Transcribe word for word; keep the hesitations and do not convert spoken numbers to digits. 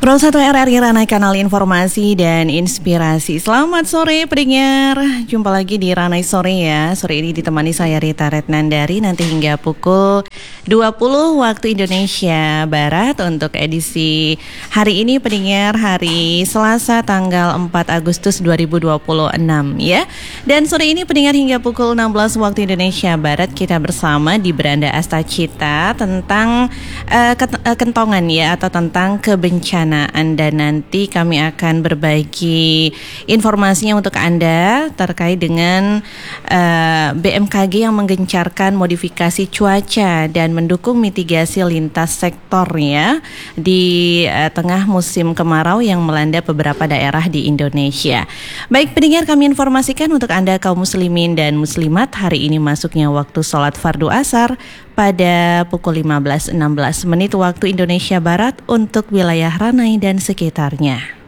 Pro satu R R I Ranai Kanal Informasi dan Inspirasi. Selamat sore pendengar, jumpa lagi di Ranai Sore ya. Sore ini ditemani saya Rita Retnandari nanti hingga pukul dua puluh waktu Indonesia Barat untuk edisi hari ini pendengar, hari Selasa tanggal empat Agustus dua ribu dua puluh enam ya. Dan sore ini pendengar hingga pukul enam belas waktu Indonesia Barat kita bersama di Beranda Astacita tentang uh, kentongan ya, atau tentang kebencanaan. Anda nanti kami akan berbagi informasinya untuk Anda terkait dengan uh, B M K G yang menggencarkan modifikasi cuaca dan mendukung mitigasi lintas sektor ya di uh, tengah musim kemarau yang melanda beberapa daerah di Indonesia. Baik pendengar, kami informasikan untuk Anda kaum muslimin dan muslimat, hari ini masuknya waktu sholat fardu asar pada pukul lima belas enam belas menit waktu Indonesia Barat untuk wilayah Ranai dan sekitarnya.